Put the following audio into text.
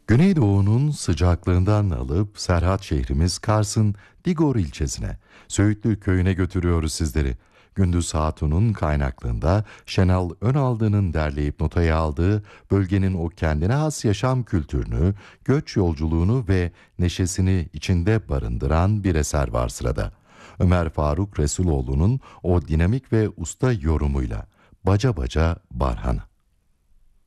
Güneydoğu'nun sıcaklığından alıp Serhat şehrimiz Kars'ın Digor ilçesine, Söğütlü köyüne götürüyoruz sizleri. Gündüz Hatun'un kaynaklığında Şenal Önaldı'nın derleyip notaya aldığı bölgenin o kendine has yaşam kültürünü, göç yolculuğunu ve neşesini içinde barındıran bir eser var sırada. Ömer Faruk Resuloğlu'nun o dinamik ve usta yorumuyla Baca Baca Barhan.